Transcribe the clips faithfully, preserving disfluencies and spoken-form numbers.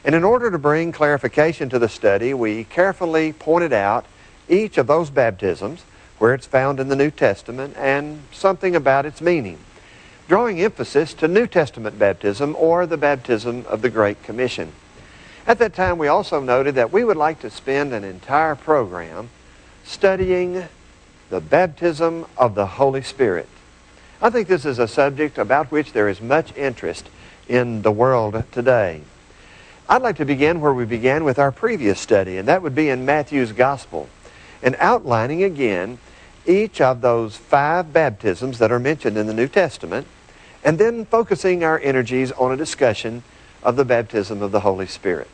And in order to bring clarification to the study, we carefully pointed out each of those baptisms, where it's found in the New Testament, and something about its meaning, drawing emphasis to New Testament baptism, or the baptism of the Great Commission. At that time, we also noted that we would like to spend an entire program studying the baptism of the Holy Spirit. I think this is a subject about which there is much interest in the world today. I'd like to begin where we began with our previous study, and that would be in Matthew's Gospel, and outlining again each of those five baptisms that are mentioned in the New Testament, and then focusing our energies on a discussion of the baptism of the Holy Spirit.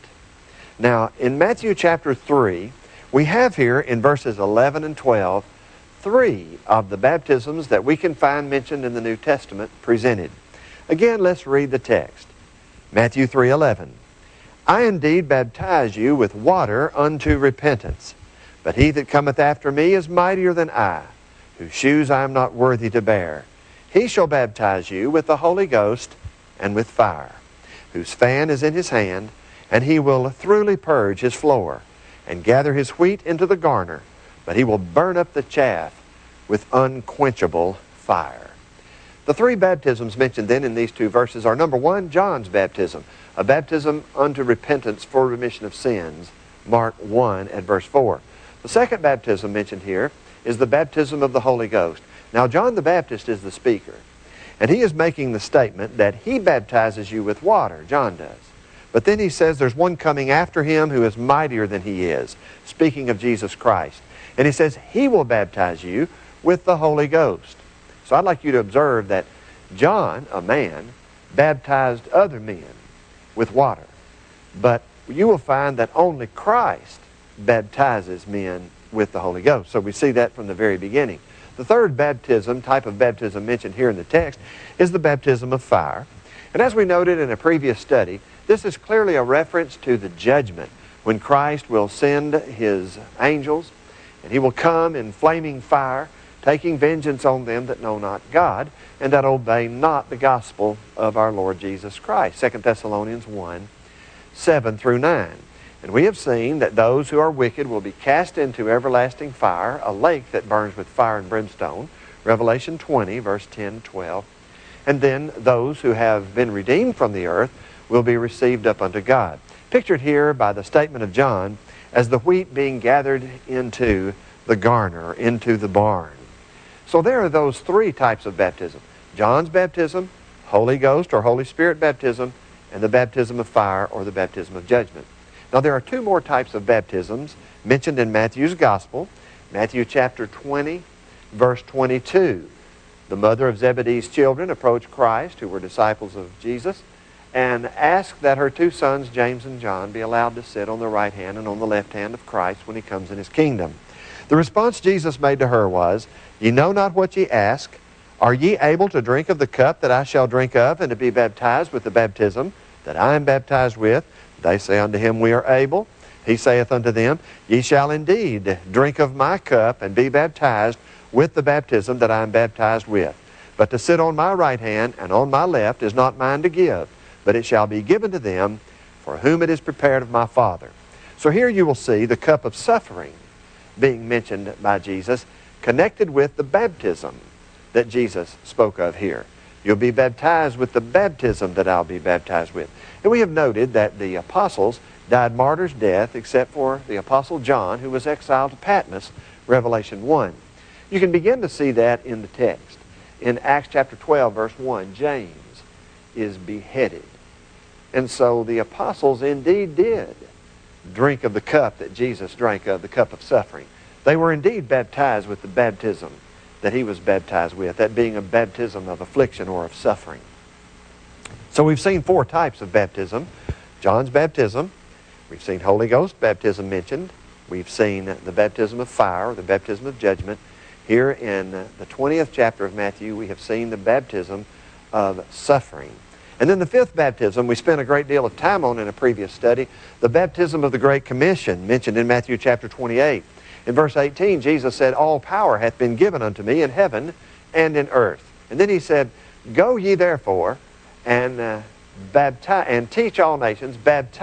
Now, in Matthew chapter three, we have here in verses eleven and twelve, three of the baptisms that we can find mentioned in the New Testament presented. Again, let's read the text. Matthew three eleven. I indeed baptize you with water unto repentance, but he that cometh after me is mightier than I, whose shoes I am not worthy to bear. He shall baptize you with the Holy Ghost and with fire, whose fan is in his hand, and he will thoroughly purge his floor, and gather his wheat into the garner, but he will burn up the chaff with unquenchable fire. The three baptisms mentioned then in these two verses are, number one, John's baptism, a baptism unto repentance for remission of sins, Mark one at verse four. The second baptism mentioned here is the baptism of the Holy Ghost. Now, John the Baptist is the speaker, and he is making the statement that he baptizes you with water, John does. But then he says there's one coming after him who is mightier than he is, speaking of Jesus Christ. And he says he will baptize you with the Holy Ghost. So I'd like you to observe that John, a man, baptized other men with water. But you will find that only Christ baptizes men with the Holy Ghost. So we see that from the very beginning. The third baptism, type of baptism mentioned here in the text, is the baptism of fire. And as we noted in a previous study, this is clearly a reference to the judgment, when Christ will send his angels, and he will come in flaming fire, taking vengeance on them that know not God, and that obey not the gospel of our Lord Jesus Christ. Second Thessalonians one, seven through nine. And we have seen that those who are wicked will be cast into everlasting fire, a lake that burns with fire and brimstone, Revelation twenty, verse ten, twelve. And then those who have been redeemed from the earth will be received up unto God. Pictured here by the statement of John as the wheat being gathered into the garner, into the barn. So there are those three types of baptism. John's baptism, Holy Ghost or Holy Spirit baptism, and the baptism of fire or the baptism of judgment. Now there are two more types of baptisms mentioned in Matthew's Gospel. Matthew chapter twenty, verse twenty-two. The mother of Zebedee's children approached Christ, who were disciples of Jesus, and asked that her two sons, James and John, be allowed to sit on the right hand and on the left hand of Christ when he comes in his kingdom. The response Jesus made to her was, Ye know not what ye ask. Are ye able to drink of the cup that I shall drink of, and to be baptized with the baptism that I am baptized with? They say unto him, We are able. He saith unto them, Ye shall indeed drink of my cup, and be baptized with the baptism that I am baptized with. But to sit on my right hand and on my left is not mine to give, but it shall be given to them for whom it is prepared of my Father. So here you will see the cup of suffering being mentioned by Jesus, connected with the baptism that Jesus spoke of here. You'll be baptized with the baptism that I'll be baptized with. And we have noted that the apostles died martyr's death, except for the apostle John, who was exiled to Patmos, Revelation one. You can begin to see that in the text. In Acts chapter twelve, verse one, James is beheaded. And so the apostles indeed did drink of the cup that Jesus drank of, the cup of suffering. They were indeed baptized with the baptism that he was baptized with, that being a baptism of affliction or of suffering. So we've seen four types of baptism. John's baptism. We've seen Holy Ghost baptism mentioned. We've seen the baptism of fire, the baptism of judgment. Here in the twentieth chapter of Matthew, we have seen the baptism of suffering. And then the fifth baptism we spent a great deal of time on in a previous study, the baptism of the Great Commission, mentioned in Matthew chapter twenty-eight. In verse eighteen, Jesus said, All power hath been given unto me in heaven and in earth. And then he said, Go ye therefore and uh, baptize and teach all nations, baptize